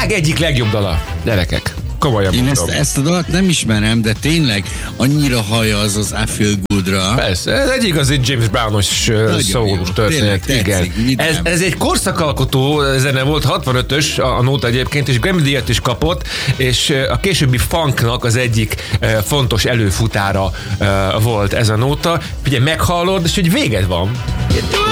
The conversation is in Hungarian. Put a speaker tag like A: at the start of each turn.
A: világ egyik legjobb dala, gyerekek. Komolyan
B: Én
A: mondom.
B: ezt a dalt nem ismerem, de tényleg annyira haja az I Feel Good-ra.
A: Persze, ez egy igazi James Brown-os szólós történet. Igen. Ez egy korszakalkotó zene volt, 65-ös a nóta egyébként, és Grammy-díjat is kapott, és a későbbi funknak az egyik fontos előfutára volt ez a nóta. Ugye meghallod, és hogy véged van.